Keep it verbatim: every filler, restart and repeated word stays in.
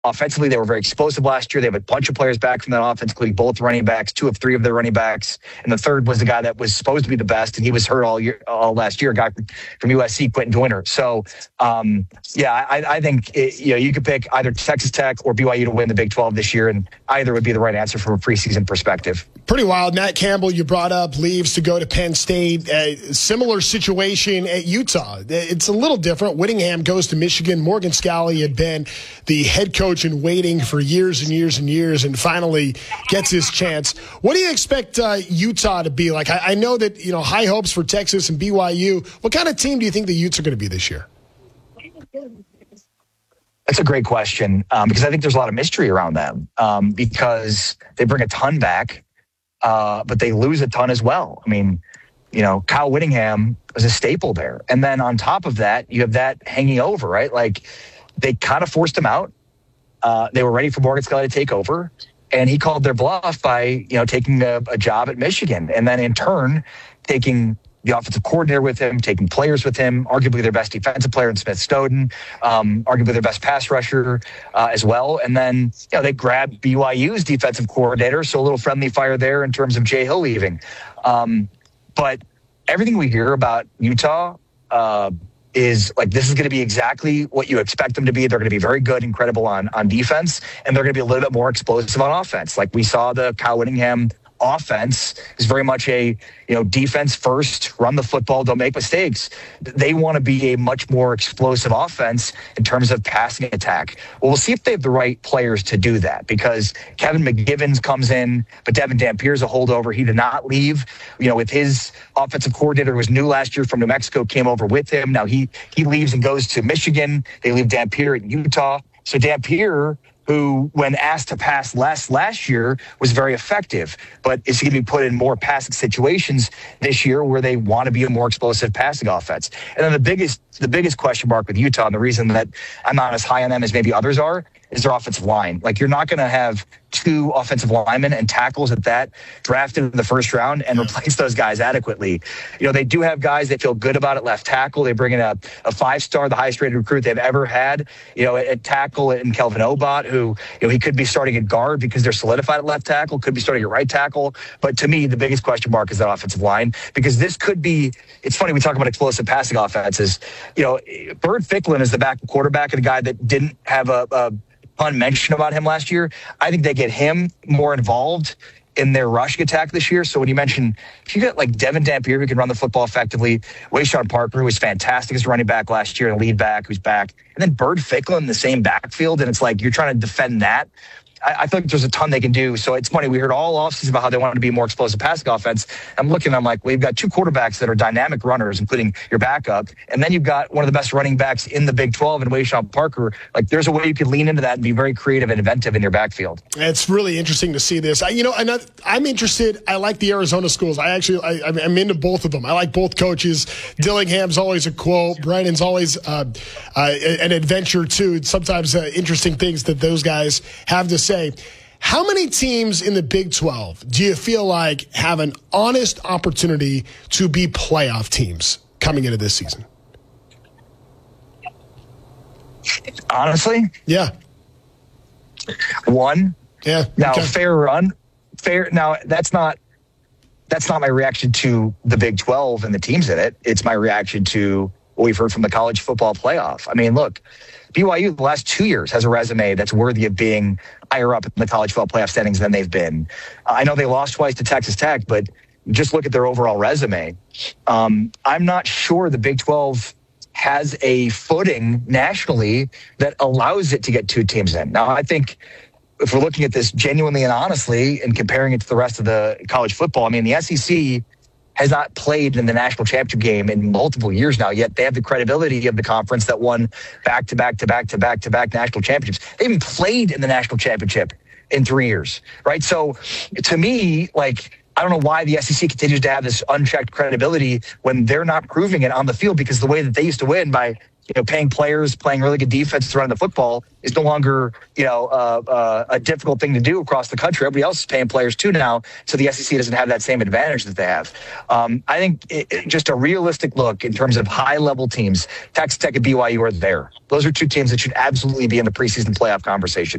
Offensively, they were very explosive last year. They have a bunch of players back from that offense, including both running backs, two of three of their running backs. And the third was the guy that was supposed to be the best, and he was hurt all year, all last year, a guy from U S C, Quentin Joyner. So, um, yeah, I, I think it, you know you could pick either Texas Tech or B Y U to win the Big twelve this year, and either would be the right answer from a preseason perspective. Pretty wild. Matt Campbell, you brought up, leaves to go to Penn State. A similar situation at Utah. It's a little different. Whittingham goes to Michigan. Morgan Scalley had been the head coach in waiting for years and years and years, and finally gets his chance. What do you expect uh, Utah to be like? I, I know that, you know, high hopes for Texas and B Y U. What kind of team do you think the Utes are going to be this year? That's a great question, um, because I think there's a lot of mystery around them, um, because they bring a ton back, uh, but they lose a ton as well. I mean, you know, Kyle Whittingham was a staple there. And then on top of that, you have that hanging over, right? Like, they kind of forced him out. Uh, they were ready for Morgan Scalley to take over, and he called their bluff by, you know, taking a, a job at Michigan, and then in turn taking the offensive coordinator with him, taking players with him, arguably their best defensive player in Smith Snowden, um, arguably their best pass rusher uh, as well. And then, you know, they grabbed B Y U's defensive coordinator, so a little friendly fire there in terms of Jay Hill leaving. Um, but everything we hear about Utah uh, is like, this is going to be exactly what you expect them to be. They're going to be very good, incredible on, on defense, and they're going to be a little bit more explosive on offense. Like we saw the Kyle Whittingham offense is very much a, you know, defense first, run the football, don't make mistakes. They want to be a much more explosive offense in terms of passing attack. Well, we'll see if they have the right players to do that, because Kevin McGivens comes in, but Devin Dampier is a holdover. He did not leave, you know, with his offensive coordinator who was new last year from New Mexico, came over with him. Now he, he leaves and goes to Michigan. They leave Dampier in Utah. So Dampier, who, when asked to pass less last year, was very effective. But is he going to be put in more passing situations this year where they want to be a more explosive passing offense? And then the biggest the biggest question mark with Utah, and the reason that I'm not as high on them as maybe others are, is their offensive line. Like, you're not going to have two offensive linemen and tackles at that drafted in the first round and replace those guys adequately. You know, they do have guys they feel good about at left tackle. They bring in a, a five-star, the highest rated recruit they've ever had, you know, at tackle in Kelvin Obot, who, you know, he could be starting at guard because they're solidified at left tackle, could be starting at right tackle. But to me, the biggest question mark is that offensive line, because this could be, it's funny, we talk about explosive passing offenses. You know, Bird Ficklin is the backup quarterback, and a guy that didn't have a, a ton mention about him last year. I think they get him more involved in their rushing attack this year. So when you mention, if you get like Devin Dampier, who can run the football effectively, Wayshawn Parker, who was fantastic as a running back last year, and a lead back who's back, and then Bird Ficklin in the same backfield, and it's like you're trying to defend that. I, I feel like there's a ton they can do. So it's funny, we heard all offseason about how they wanted to be a more explosive passing offense. I'm looking, I'm like, well, you've got two quarterbacks that are dynamic runners, including your backup, and then you've got one of the best running backs in the Big twelve in Wayshawn Parker. Like, there's a way you could lean into that and be very creative and inventive in your backfield. It's really interesting to see this. I, you know, and I, I'm interested. I like the Arizona schools. I actually, I, I'm into both of them. I like both coaches. Dillingham's always a quote. Brennan's always uh, uh, an adventure too. Sometimes uh, interesting things that those guys have to say. How many teams in the Big twelve do you feel like have an honest opportunity to be playoff teams coming into this season? Honestly? Yeah. One. Yeah. Now, okay. fair run. Fair. Now, that's not that's not my reaction to the Big twelve and the teams in it. It's my reaction to what we've heard from the college football playoff. I mean, look, B Y U the last two years has a resume that's worthy of being higher up in the college football playoff standings than they've been. Uh, I know they lost twice to Texas Tech, but just look at their overall resume. Um, I'm not sure the Big twelve has a footing nationally that allows it to get two teams in. Now, I think if we're looking at this genuinely and honestly and comparing it to the rest of the college football, I mean, the S E C has not played in the national championship game in multiple years now, yet they have the credibility of the conference that won back-to-back-to-back-to-back-to-back national championships. They haven't played in the national championship in three years, right? So to me, like, I don't know why the S E C continues to have this unchecked credibility when they're not proving it on the field, because the way that they used to win by, you you know, paying players, playing really good defense, running the football is no longer, you know, uh, uh, a difficult thing to do across the country. Everybody else is paying players too now, so the S E C doesn't have that same advantage that they have. Um, I think it, it, just a realistic look in terms of high-level teams, Texas Tech and B Y U are there. Those are two teams that should absolutely be in the preseason playoff conversation.